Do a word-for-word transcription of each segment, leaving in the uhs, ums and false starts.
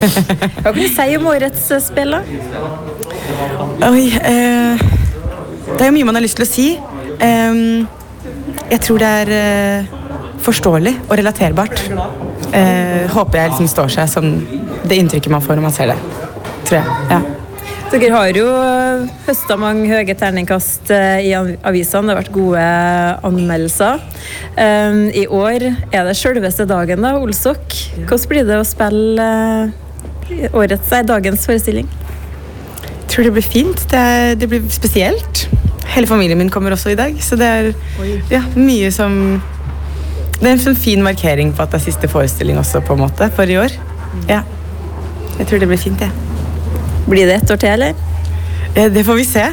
Hva kan du si om årets spill da? Oi, eh, det er jo mye man har lyst til å si. Eh, jeg tror det er eh, forståelig og relaterbart. Eh, håper jeg liksom står seg som det inntrykket man får når man ser det. Tror jeg, ja. Dere har jo høstet mange høye terningkast i avisene, det har vært gode anmeldelser. Um, I år er det selveste dagen da, Olsok. Hvordan blir det å spille uh, årets, nei, dagens forestilling? Jeg tror det blir fint, det, er, det blir spesielt. Hele familien min kommer også i dag, så det er ja, mye som... Det er en sånn fin markering på at det er siste forestilling også på en måte, for i år. Ja, jeg tror det blir fint, ja. Blir det ett år til, eller? Det får vi se.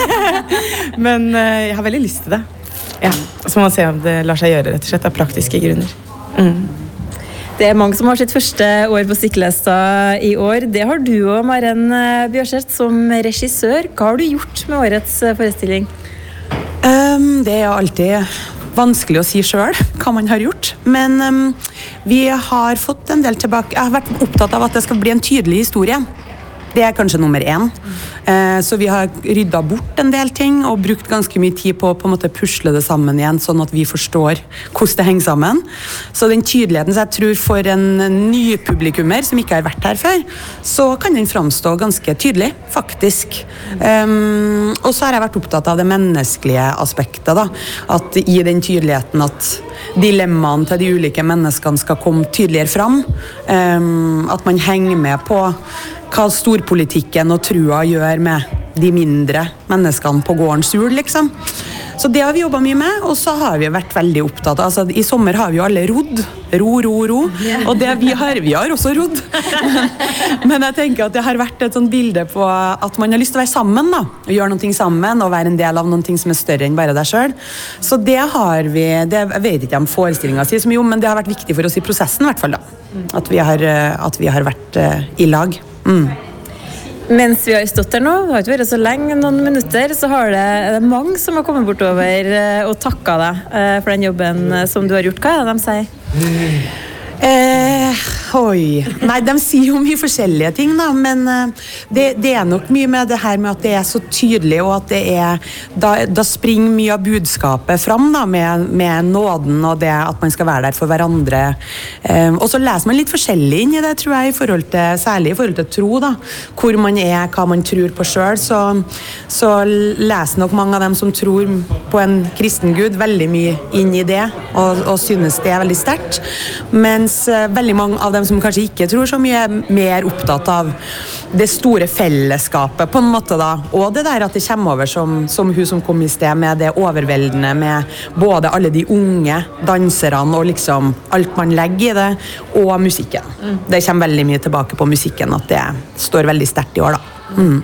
Men uh, jeg har veldig lyst til det. Ja, så må man se om det lar seg gjøre, rett og slett, av praktiske grunner. Mm. Det er mange som har sitt første år på Stiklestad i år. Det har du og Maren Bjørseth som regissør. Hva har du gjort med årets forestilling? Um, det er alltid vanskelig å si selv hva man har gjort. Men um, vi har fått en del tilbake. Jeg har vært opptatt av at det skal bli en tydelig historie. Det er kanskje nummer én. Eh, så vi har ryddet bort en del ting og brukt ganske mye tid på å på en måte pusle det sammen igjen, sånn at vi forstår hvordan det henger sammen. Så den tydeligheten så jeg tror for en ny publikummer som ikke har vært her før, så kan den framstå ganske tydelig, faktisk. Um, og så har jeg vært opptatt av det menneskelige aspektet, da. At i den tydeligheten at dilemmaene til de ulike menneskene skal komme tydeligere fram. Um, at man henger med på hva storpolitikken og trua gjør med de mindre menneskene på gårdens jul, liksom. Så det har vi jobbet mye med, og så har vi vært veldig opptatt. Altså, i sommer har vi jo alle rodd. Ro, ro, ro. Og det vi har, vi har også rodd. Men jeg tenker at det har vært et sånt bilde på at man har lyst til å være sammen, da. Gjøre noe sammen, og være en del av noe som er større enn bare deg selv. Så det har vi, det, jeg vet ikke om forestillingen sier så mye om, men det har vært viktig for oss i prosessen, i hvert fall, da. At vi har, at vi har vært uh, i lag. Mm. Mens vi har stått her nå, det har ikke vært så lenge, noen minutter, så har det, er det mange som har kommet bortover og takket deg for den jobben som du har gjort. Hva er det de sier? Eh, oi. Nei, de sier jo mye forskjellige ting, da, men det, det er nok mye med det her med at det er så tydelig, og at det er, da, da springer mye av budskapet fram, da, med, med nåden og det at man skal være der for hverandre. Eh, og så leser man litt forskjellig inn i det, tror jeg, i forhold til, særlig i forhold til tro, da, hvor man er, hva man tror på selv, så, så leser nok mange av dem som tror på en kristen Gud veldig mye inn i det, og, og synes det er veldig sterkt, men veldig mange av dem som kanskje ikke tror så mye er mer opptatt av det store fellesskapet på en måte da, og det der at det kommer over som, som hun som kom i sted med det overveldende med både alle de unge danserne og liksom alt man legger i det, og musikken. Mm. Det kommer veldig mye tilbake på musikken, at det står veldig sterkt i år da. Mm.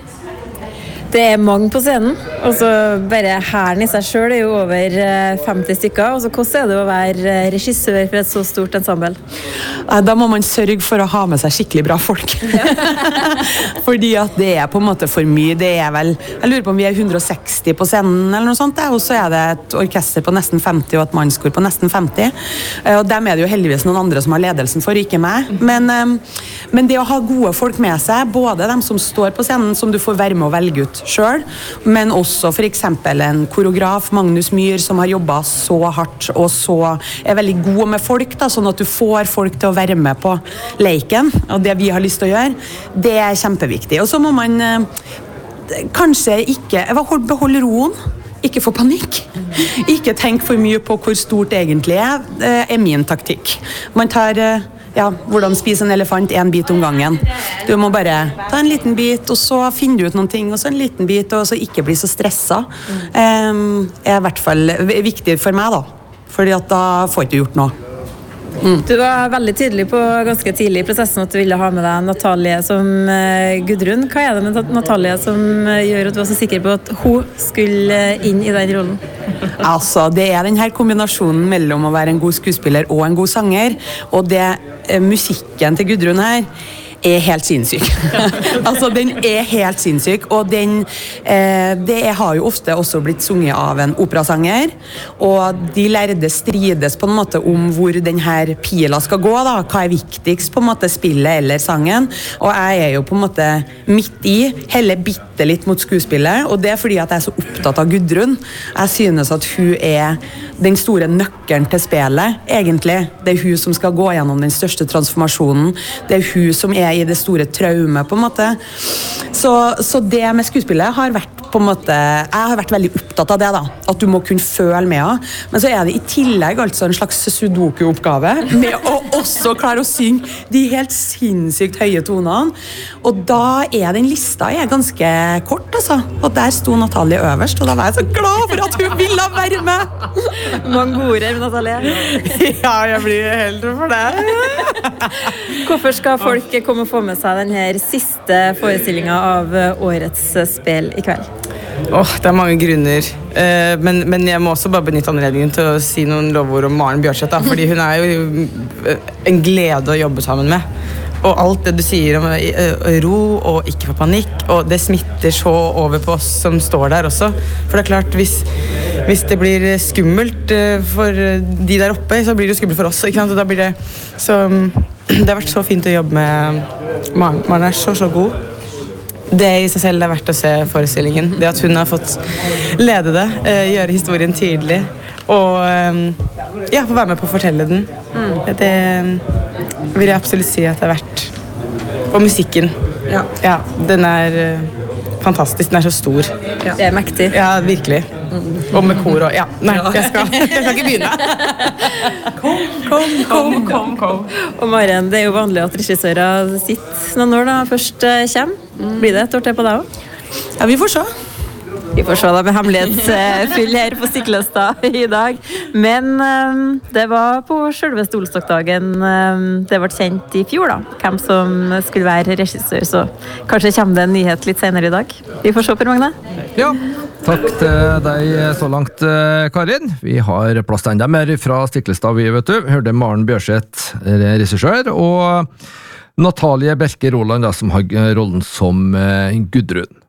Det er mange på scenen, og så bare hæren i seg selv er jo over femti stykker, og så hvordan er det å være regissør for et så stort ensemble? Da må man sørge for å ha med seg skikkelig bra folk. Ja. Fordi at det er på en måte for mye, det er vel, jeg lurer på om vi er hundre og seksti på scenen eller noe sånt, og så er det et orkester på nesten femti og et mannskor på nesten femti, og dem er det jo heldigvis noen andre som har ledelsen for, ikke meg. Men, men det å ha gode folk med seg, både dem som står på scenen, som du får være med å velge ut selv, men også for eksempel en koreograf, Magnus Myhr, som har jobbet så hardt og så er veldig god med folk, da, sånn at du får folk til å være med på leken, og det vi har lyst til å gjøre, det er kjempeviktig. Og så må man eh, kanskje ikke beholde roen, ikke få panikk, ikke tenk for mye på hvor stort det egentlig er, eh, er min taktikk. Man tar eh, ja, hvordan spise en elefant en bit om gangen. Du må bare ta en liten bit, og så finner du ut noen ting, og så en liten bit, og så ikke bli så stresset. Um, er i hvert fall viktig for meg da, fordi at da får ikke gjort noe. Mm. Du var veldig tydelig på ganske tidlig i prosessen at du ville ha med deg Natalie som uh, Gudrun. Hva er det med Natalie som uh, gjør at du var så sikker på at hun skulle uh, inn i den rollen? Altså, det er den her kombinasjonen mellom å være en god skuespiller og en god sanger, og det uh, musikken til Gudrun her er helt sinnssyk. altså, den er helt sinnssyk, og den eh, det har jo ofte også blitt sunget av en operasanger, og de lærde strides på en måte om hvor den her pila skal gå, da. Hva er viktigst, på en måte, spillet eller sangen, og jeg er jo på en måte midt i, heller bitte litt mot skuespillet, og det er fordi at jeg er så opptatt av Gudrun. Jeg synes at hun er den store nøkkelen til spillet, egentlig. Det er hun som skal gå gjennom den største transformasjonen, det er hun som er i det store traumet, på en måte. Så, så det med skuespillet har vært på en måte, jeg har vært veldig opptatt av det da, at du må kunne føle med henne, men så er det i tillegg altså en slags sudoku-oppgave med å også klare å synge de helt sinnssykt høye tonene, og da er den lista er ganske kort, altså, og der sto Natalie øverst, og da var jeg så glad for at hun ville være med. Mange ord, Natalie. Ja, jeg blir helt for det. Hvorfor skal folk komme og få med seg denne siste forestillingen av årets spill i kveld? Åh, det er mange grunner, uh, men, men jeg må også bare benytte anledningen til å si noen lovord om Maren Bjørseth, da, fordi hun er jo en glede å jobbe sammen med. Og alt det du sier om uh, ro og ikke få panikk, og det smitter så over på oss som står der også. For det er klart, hvis, hvis det blir skummelt uh, for de der oppe, så blir det skummelt for oss, ikke sant? Og da blir det, så, um, det har vært så fint å jobbe med Maren. Maren er så, så god. Det i seg selv er verdt å se forestillingen. Det at hun har fått lede det, uh, gjøre historien tydelig, og um, ja, få være med på å fortelle den. Mm. Det vil jeg absolutt si at det er verdt. Og musikken. Ja. Ja, den er uh, fantastisk. Den er så stor. Ja. Det er mektig. Ja, virkelig. Og med kor og... Ja, nei, jeg skal, jeg skal ikke begynne. Kom, kom, kom, kom, kom. Og Maren, det er jo vanlig at regissører sitter noen år da først kommer. Blir det et år til på deg også? Ja, vi får se. Vi får se da med hemmelighetsfull her på Stiklestad i dag. Men um, det var på selveste Olsokdagen um, det ble kjent i fjor da, hvem som skulle være regissør, så kanskje kommer det en nyhet litt senere i dag. Vi får se, Per Magne. Ja, takk til deg så langt, Karin. Vi har plass til enda mer fra Stiklestad, vi vet du. Hørte Maren Bjørseth, regissør, og Natalie Berke Roland da, som har rollen som uh, Gudrun.